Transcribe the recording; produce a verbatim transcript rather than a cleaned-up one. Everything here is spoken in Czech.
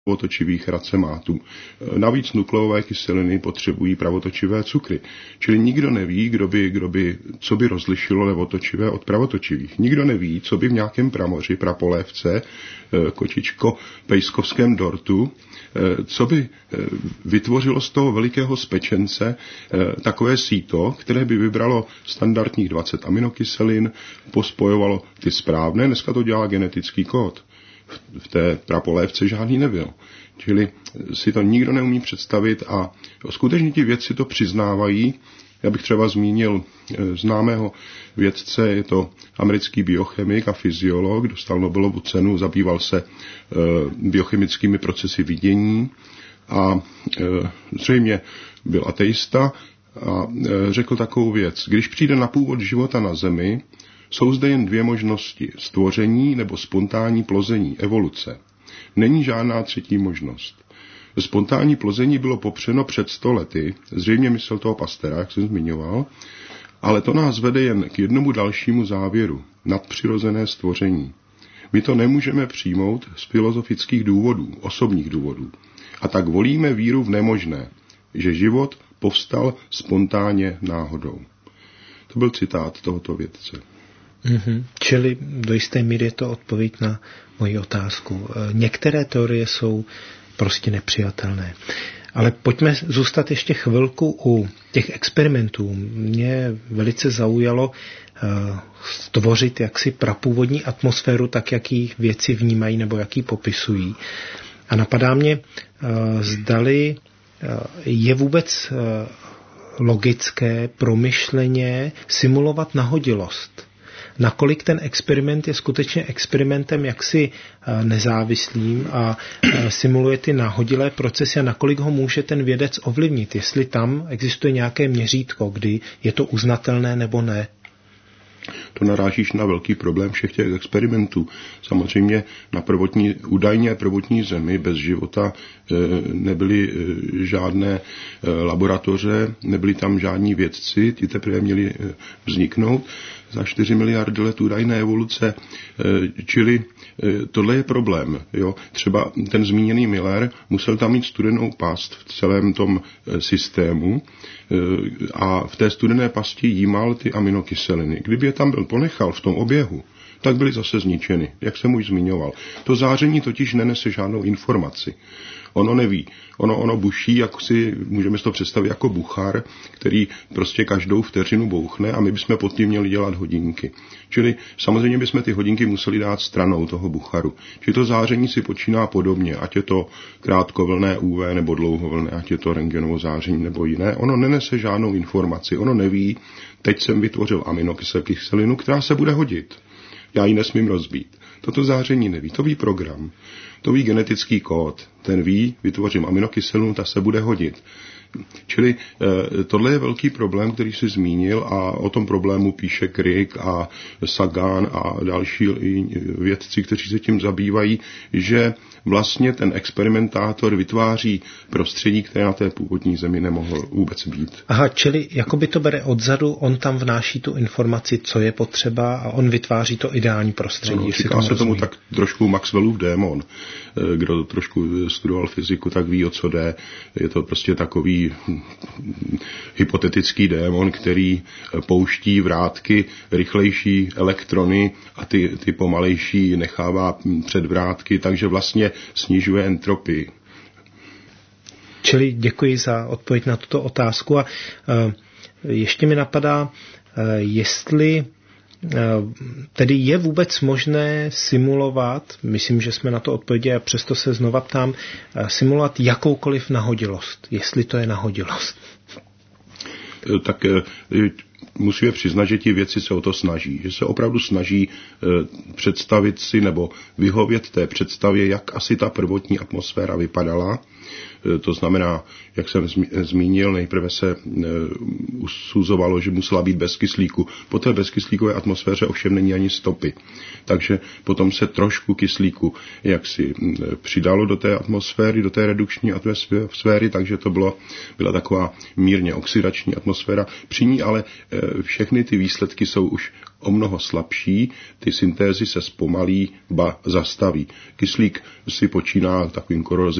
pravotočivých racemátů. Navíc nukleové kyseliny potřebují pravotočivé cukry. Čili nikdo neví, kdo by, kdo by, co by rozlišilo levotočivé od pravotočivých. Nikdo neví, co by v nějakém pramoři, prapolévce, kočičko, pejskovském dortu, co by vytvořilo z toho velikého spečence takové síto, které by vybralo standardních dvacet aminokyselin, pospojovalo ty správné, dneska to dělá genetický kód. V té prapolévce žádný nebyl. Čili si to nikdo neumí představit a skutečně ti vědci to přiznávají. Já bych třeba zmínil známého vědce, je to americký biochemik a fyziolog, dostal Nobelovu cenu, zabýval se biochemickými procesy vidění a zřejmě byl ateista a řekl takovou věc. Když přijde na původ života na Zemi, jsou zde jen dvě možnosti, stvoření nebo spontánní plození, evoluce. Není žádná třetí možnost. Spontánní plození bylo popřeno před sto lety, zřejmě myslel toho Pasteura, jak jsem zmiňoval, ale to nás vede jen k jednomu dalšímu závěru, nadpřirozené stvoření. My to nemůžeme přijmout z filozofických důvodů, osobních důvodů. A tak volíme víru v nemožné, že život povstal spontánně náhodou. To byl citát tohoto vědce. Mm-hmm. Čili do jisté míry je to odpověď na moji otázku. Některé teorie jsou prostě nepřijatelné. Ale pojďme zůstat ještě chvilku u těch experimentů. Mě velice zaujalo uh, stvořit jaksi prapůvodní atmosféru, tak jak ji vědci vnímají nebo jak ji popisují. A napadá mě, uh, zdali uh, je vůbec uh, logické promyšleně simulovat nahodilost. Nakolik ten experiment je skutečně experimentem jaksi nezávislým a simuluje ty nahodilé procesy a nakolik ho může ten vědec ovlivnit, jestli tam existuje nějaké měřítko, kdy je to uznatelné nebo ne. To narážíš na velký problém všech těch experimentů. Samozřejmě na prvotní, údajně prvotní Zemi bez života nebyly žádné laboratoře, nebyli tam žádní vědci, ti teprve měli vzniknout za čtyři miliardy let údajné evoluce, čili tohle je problém. Jo. Třeba ten zmíněný Miller musel tam mít studenou past v celém tom systému a v té studené pasti jímal ty aminokyseliny. Kdyby je tam byl ponechal v tom oběhu, tak byly zase zničeny, jak jsem už zmiňoval. To záření totiž nenese žádnou informaci. Ono neví. Ono, ono buší, jak si můžeme si to představit jako buchar, který prostě každou vteřinu bouchne a my bychom pod tím měli dělat hodinky. Čili samozřejmě bychom ty hodinky museli dát stranou toho bucharu. Čili to záření si počíná podobně, ať je to krátkovlné U V nebo dlouhovlné, ať je to rentgenovo záření nebo jiné. Ono nenese žádnou informaci. Ono neví, teď jsem vytvořil aminokyselinu, která se bude hodit. Já ji nesmím rozbít. Toto záření neví, to ví program, to ví genetický kód, ten ví, vytvořím aminokyselinu, ta se bude hodit. Čili e, tohle je velký problém, který jsi zmínil a o tom problému píše Crick a Sagan a další vědci, kteří se tím zabývají, že vlastně ten experimentátor vytváří prostředí, které na té původní Zemi nemohlo vůbec být. Aha, čili jakoby to bere odzadu, on tam vnáší tu informaci, co je potřeba a on vytváří to ideální prostředí. No, říká tomu se tomu tak trošku Maxwellův démon. Kdo trošku studoval fyziku, tak ví, o co jde. Je to prostě takový hypotetický démon, který pouští vrátky rychlejší elektrony a ty, ty pomalejší nechává před vrátky, takže vlastně snižuje entropii. Čili děkuji za odpověď na tuto otázku a uh, ještě mi napadá, uh, jestli tedy je vůbec možné simulovat, myslím, že jsme na to odpověděli a přesto se znova ptám, simulovat jakoukoliv nahodilost, jestli to je nahodilost. Tak musíme přiznat, že ti vědci se o to snaží, že se opravdu snaží představit si nebo vyhovět té představě, jak asi ta prvotní atmosféra vypadala. To znamená, jak jsem zmínil, nejprve se usuzovalo, že musela být bez kyslíku. Po té bezkyslíkové atmosféře ovšem není ani stopy. Takže potom se trošku kyslíku jaksi přidalo do té atmosféry, do té redukční atmosféry, takže to bylo, byla taková mírně oxidační atmosféra. Při ní ale všechny ty výsledky jsou už o mnoho slabší, ty syntézy se zpomalí, ba zastaví. Kyslík si počíná takovým korozím